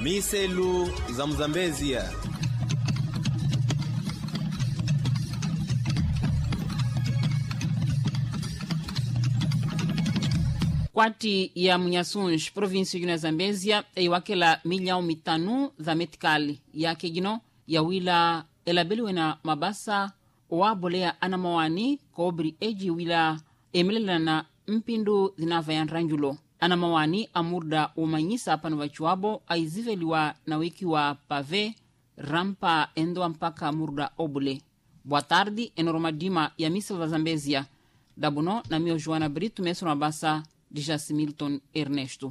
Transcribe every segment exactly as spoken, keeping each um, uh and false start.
Miselu za Mzambezia. Kwati ya Munyasunj, provinsi ya Zambezia, eiwakela milyao mitanu za metikali yake gino ya wila elabeliwe na mabasa owabolea anamawani kobri eji wila emelela na mpindu zinava ya nranjulo. Anamawani amurda umanyisa apano wachuabo aiziveliwa na wiki wa pave rampa endo mpaka amurda obule. Boa tarde, enoromadima ya misa va Zambezia. Dabuno na mio Joana Brito meso na basa de Jaci Milton Ernesto.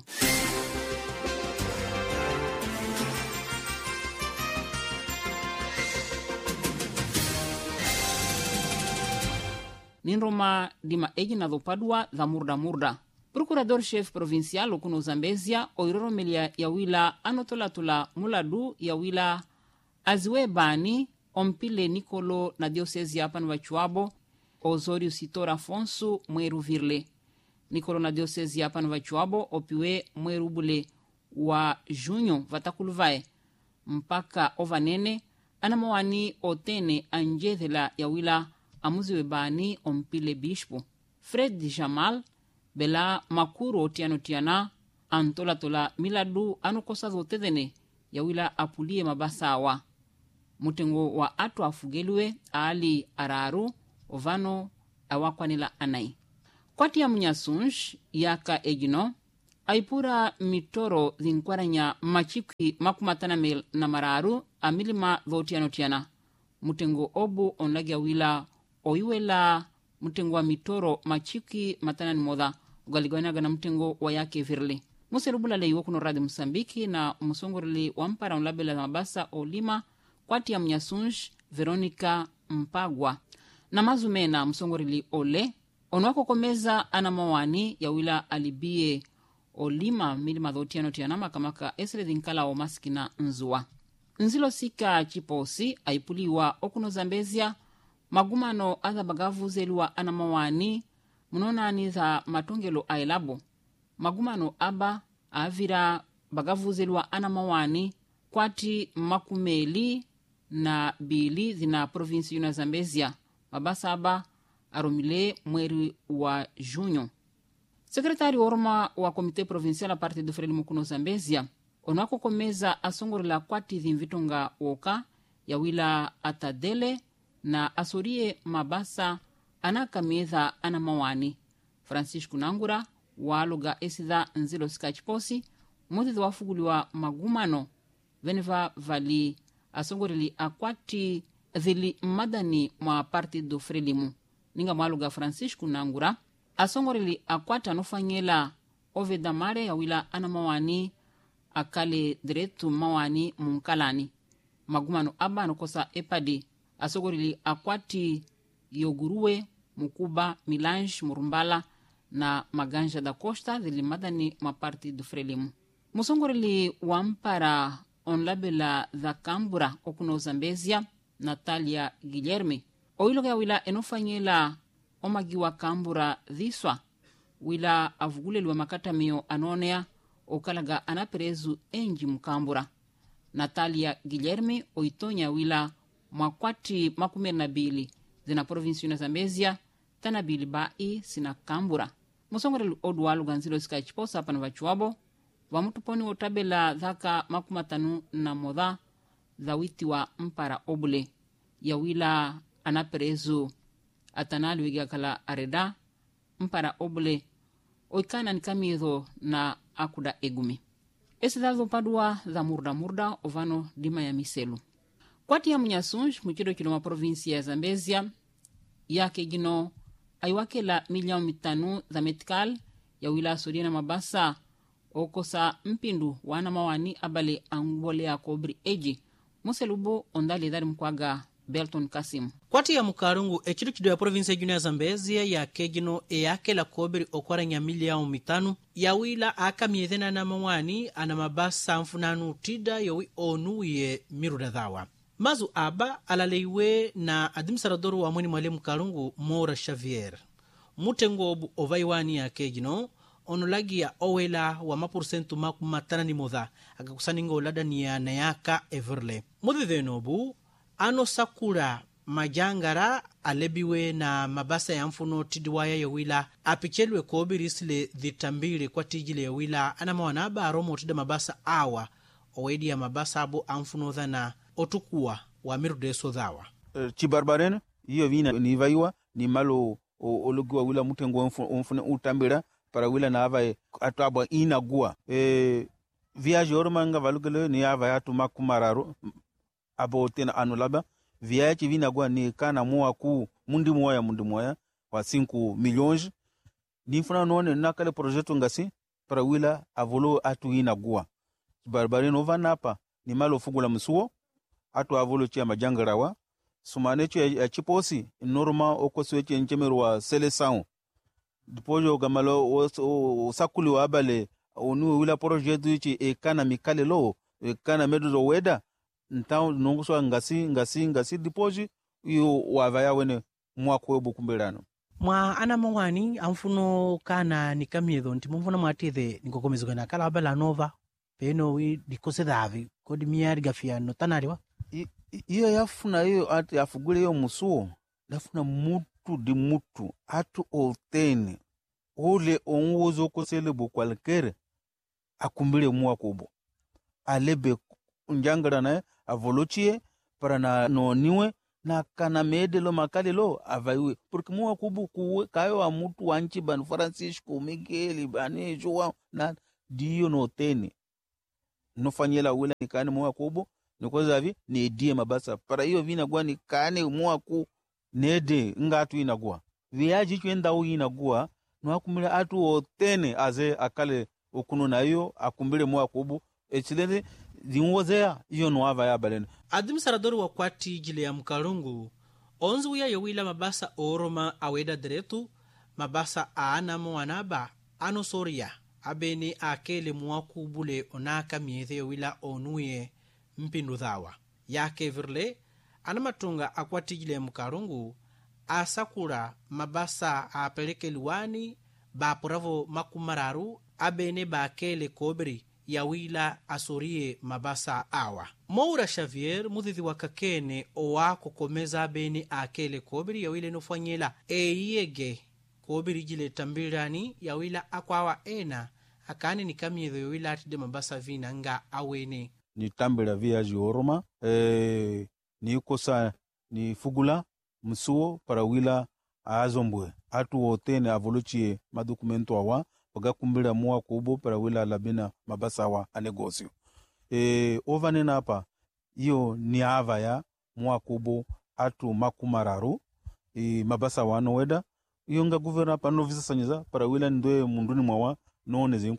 Ninroma dima egina do Padua da murda murda. Procurador-chefe provincial okuno Zambezia oiroromelia ya wila anotolatula muladu ya wila aziwe bani ompile Nicolo na diocese ya panu wachuabo Osório Sitor Afonso Mweru Virle. Nicolo na diocese ya panu wachuabo opiwe Mweru Bule wa junho vatakuluvae mpaka ovanene anamawani otene anjethela ya wila amuziwe bani ompile bispo. Fred Jamal bela makuru otiano tiana antola tola miladu anukosa zotedene ya wila apulie mabasa awa. Mutengo wa atu afugeliwe aali araru ovano awakwanila anai. Kwati ya Munyasunj yaka egino aipura mitoro zinkwaranya machikwi makumatana mil na mararu amilima votiano tiana. Mutengo obu onlagia wila oiwela mutengo wa mitoro machikwi matana ni moda ugaligwanaga na mutengo wa yake virli. Muserubula leiwo kuno radi Msambiki na musongorili wampara unlabela mabasa olima kwati ya Munyasunj Veronica Mpagwa. Na mazumena msongorili ole onwako komeza anamawani ya wila alibie olima milima dhotiano tianama kamaka esre dhinkala o maskina nzua. Nzilo sika chiposi aipuliwa okuno Zambezia magumano adha bagavu zeliwa anamawani munonani za matongelo ailabo. Magumano aba avira bagavu zeliwa anamawani kwati makumeli na bili zina provinsi yuna Zambezia. Mabasa aba aromile mweri wa junho. Sekretari orma wa komite provincial a parte do Frelimo kuno Zambezia onwako komeza asongorila kwati dhimvitonga oka ya wila atadele na asorie mabasa anakameza anamawani. Francisco Nangura waluga esida nzilo skachiposi muthithi wafuguliwa magumano veneva vali asongorili akwati dhili madani mwa parte do Frelimo. Ninga mwaluga Francisco Nangura asongorili akwata anofanyela oveda mare ya wila anamawani akale diretu mawani munkalani. Magumano aba anokosa epadi asongorili akwati yoguruwe, mukuba, milange, murumbala na maganja da costa dhili madani mwa parte do Frelimo. Musongorili wampara onlabela dha kambura okuno Zambezia Natalia Guilherme oiloga wila enofanyela omagiwa kambura dhiswa wila avuguleliwa makatamio anonea okalaga anaperezu enji mkambura. Natalia Guilherme oitonya wila mwakwati makumeri na bili zina provinsi yuna Zambezia tana bili bai sina kambura. Musongoreli odu waluga nzilo sika chiposa hapa na wachuabo wamutuponi otabela dhaka makumatanu na modha za witi wa mpara obule ya wila anaperezu atanali wiga kala areda mpara obule oikana nikamizo na akuda egumi. Esi dhazo Padua za murda murda ovano dima ya miselu. Kwati ya Munyasunj mchido kino wa provinsi ya Zambezia yake gino aiwakela milyao mitanu za metikal ya wila asuriana mabasa okosa mpindu wana mawani abale angwole ya kobri eji. Muselubo ondali dhari mkwaga Belton Kasim. Kwati ya mukarungu echidu chido ya provinsi ya Zambezia ya kegino e yake la kobri okwaranya milyao mitanu ya wila aka miethena na mawani ana mabasa mfunanu tida yawi onu ye miruda dhawa. Mazu aba alaleiwe na administrador wa mwini mwale mukarungu Moura Xavier. Mutengo obu ovaiwani ya kegino onolagia owela wa maporsentu maku matana ni modha akakusaninga olada ni ya nayaka everle modhidhenobu ano sakura majangara alebiwe na mabasa ya mfuno tidiwaya yawila apichelwe kobirisile dhitambile kwa tijile yawila ana mawanaba aromo tida mabasa awa owedi ya mabasa abu amfuno dhana otukuwa wa mirudeso dhawa uh, chibarbarene iyo vina ni vaiwa ni malo olugiwa wila mutengo mfune utambira para wila na ava ataba inagua e viaje ormanga valugele ni ava ya tumakumararo abo tena anulaba viaje vinagua ni kana moa ku mundi moya mundi moya wa cinco milhões ni funa none nakale projeto ngasi para wila avolo atu inagua barbare nova napa ni malo fugula msuo atu avolo chia majangarawa sumane chia chiposi norma okoso chia nchemero wa seleção depois o gamalo o sakuli wa abale onu wila projeto ichi e kana mikale lo e kana medo do weda então nongo so ngasi ngasi ngasi depois yo wavaya wene mwa kwebo kumbelano mwa ana mwani amfuno kana nikamiedo ntimumfuna mwatithe nikokomezwa na kala abala nova peno wi dikose davi kodi miari gafia no tanariwa iyo yafuna iyo ati afugule yo musuo dafuna mutu di mutu atu otene ole onwozo kosele bo kwalkere akumbile mwa kubo alebe njangara na avolochie para na no niwe na kana medelo makalelo avaiwe porque mwa kubu kuwe kayo wa mutu wanchi ban Francisco Miguel bani joa na dio no tene no fanyela wala nikani mwa kubo nikoza vi ni die mabasa para hiyo vina gwa ni kane mwa ku nede ngatu inagwa viaji kwenda u inagwa no akumira atu otene aze akale okuno na hiyo akumbile mwa kubu echilende zinwozea hiyo no ava ya balene administrador wa kwati jile ya mkalungu onzu ya yowila mabasa oroma aweda deretu mabasa aana mwanaba ano soria abene akele mwa kubule onaka miethe yowila onuye mpindu dhawa yake virle anamatunga akwatijile mkarungu asakura mabasa apeleke luwani bapuravo makumararu abene bakele kobri yawila asorie mabasa awa Moura Xavier mudhithi wakakene owa kukomeza abene akele kobri yawile nufanyela eiyege kobri jile tambirani yawila akwawa ena akane ni kamiezo yawila atide mabasa vina nga awene ni tambira viaji oroma eh ni kosa ni fugula msuo para wila azombwe atu otene avoluchie madokumento awa bagakumbira mwa kubo para wila labina mabasa wa a negócio eh ovane napa iyo ni ava ya mwa kubo atu makumararu e mabasa wa no weda iyo nga governa pa novisa sanyiza para wila ndoe munduni mwa none